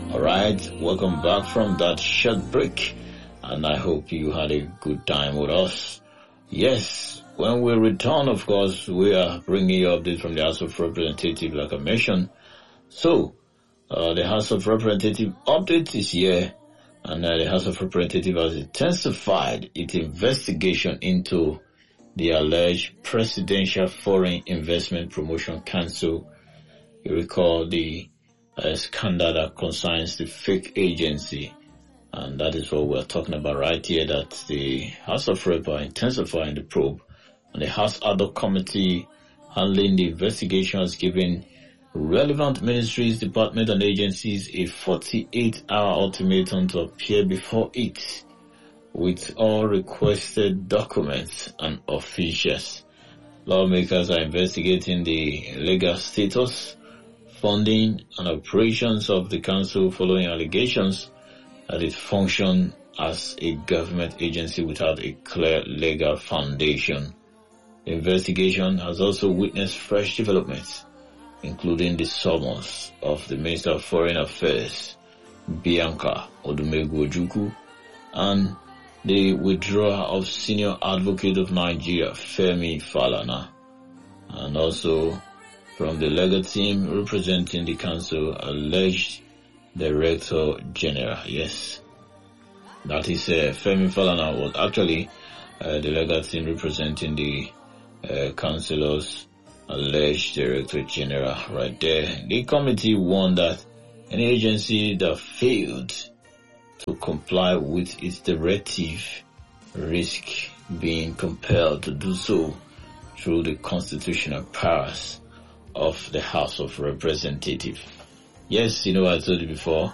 Alright, welcome back from that short break, and I hope you had a good time with us. Yes, when we return, of course, we are bringing you updates from the House of Representatives, like I mentioned. So, the House of Representatives update is here, and the House of Representatives has intensified its investigation into the alleged Presidential Foreign Investment Promotion Council. You recall the scandal that concerns the fake agency, and that is what we're talking about right here, that the House of Rep are intensifying the probe, and the House Ad hoc Committee handling the investigation has given relevant ministries, departments, and agencies a 48-hour ultimatum to appear before it with all requested documents and officials. Lawmakers are investigating the legal status, funding, and operations of the council following allegations that it functioned as a government agency without a clear legal foundation. The investigation has also witnessed fresh developments, including the summons of the Minister of Foreign Affairs, Bianca Odumegwu-Ojukwu, and the withdrawal of Senior Advocate of Nigeria, Femi Falana, and also from the legal team representing the council, alleged Director General. Yes, that is Femi Falana was actually the legal team representing the councilors, alleged Director General right there. The committee warned that any agency that failed to comply with its directive risk being compelled to do so through the constitutional powers of the House of Representatives. Yes, I told you before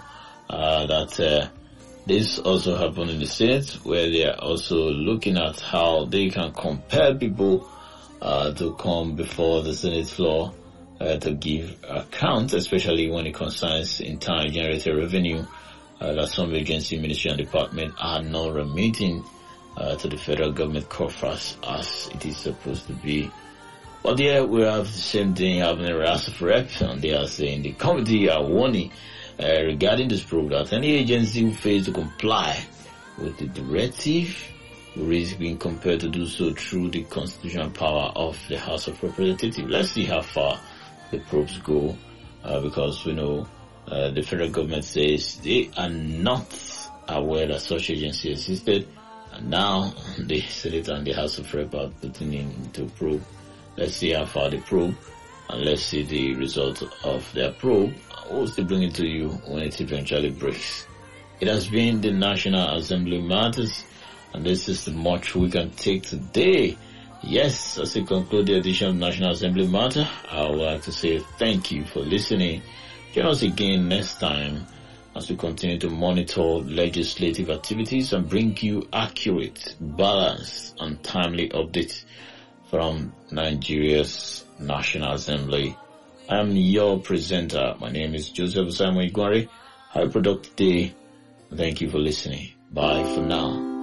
that this also happened in the Senate, where they are also looking at how they can compel people to come before the Senate floor to give account, especially when it concerns internally generated revenue that some agency, ministry, and department are not remitting to the federal government coffers as it is supposed to be. But here we have the same thing happening in the House of Reps, and they are saying the committee are warning regarding this probe that any agency who fails to comply with the directive will risk being compelled to do so through the constitutional power of the House of Representatives. Let's see how far the probes go, because we know the federal government says they are not aware that such agency existed, and now the Senate and the House of Reps are putting into probe. Let's see how far they probe, and let's see the result of their probe. We'll still bring it to you when it eventually breaks. It has been the National Assembly Matters, and this is the much we can take today. Yes, as we conclude the edition of National Assembly Matter, I would like to say thank you for listening. Join us again next time as we continue to monitor legislative activities and bring you accurate, balanced, and timely updates from Nigeria's National Assembly. I am your presenter. My name is Joseph Simon Igwari. Have a productive day. Thank you for listening. Bye for now.